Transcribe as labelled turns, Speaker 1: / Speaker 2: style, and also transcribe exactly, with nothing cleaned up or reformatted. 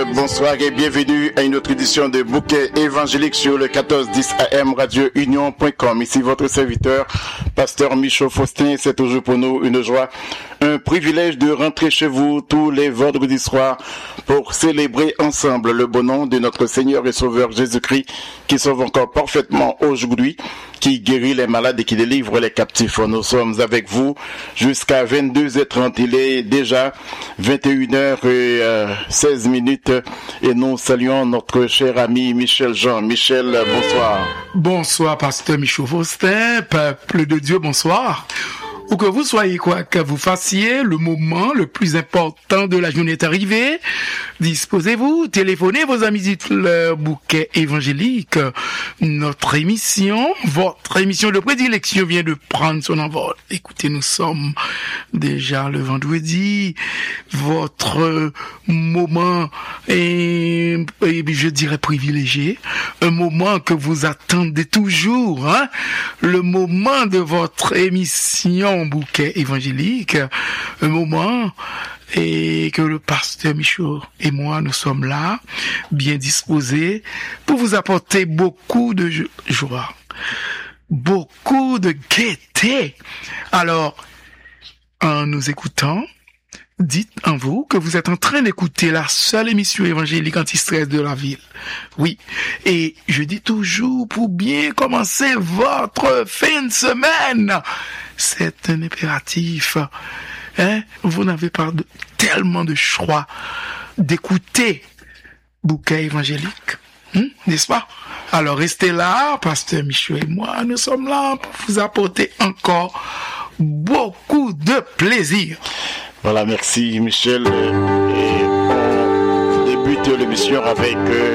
Speaker 1: bonsoir et bienvenue à une autre édition de Bouquet évangélique sur le quatorze dix A M radio union point com. Ici votre serviteur, pasteur Michaud Faustin. C'est toujours pour nous une joie, un privilège de rentrer chez vous tous les vendredis soirs pour célébrer ensemble le bon nom de notre Seigneur et Sauveur Jésus-Christ qui sauve encore parfaitement aujourd'hui, qui guérit les malades et qui délivre les captifs. Nous sommes avec vous jusqu'à vingt-deux heures trente. Il est déjà vingt et une heures seize minutes et nous saluons notre cher ami Michel Jean. Michel, bonsoir.
Speaker 2: Bonsoir, pasteur Michaud Faustin, peuple de Dieu, bonsoir. Où que vous soyez, quoi que vous fassiez, le moment le plus important de la journée est arrivé. Disposez-vous, téléphonez vos amis, dites-leur Bouquet évangélique. Notre émission, votre émission de prédilection vient de prendre son envol. Écoutez, nous sommes déjà le vendredi. Votre moment est, je dirais, privilégié. Un moment que vous attendez toujours, hein. Le moment de votre émission Bouquet évangélique, un moment et que le pasteur Michaud et moi nous sommes là, bien disposés pour vous apporter beaucoup de joie, beaucoup de gaieté. Alors, en nous écoutant, dites en vous que vous êtes en train d'écouter la seule émission évangélique anti-stress de la ville. Oui, et je dis toujours, pour bien commencer votre fin de semaine, c'est un impératif. Hein? Vous n'avez pas de, tellement de choix d'écouter Bouquet évangélique. Hum? N'est-ce pas? Alors restez là, pasteur Michaud et moi, nous sommes là pour vous apporter encore beaucoup de plaisir.
Speaker 1: Voilà, merci Michel. Et on débute l'émission avec... Euh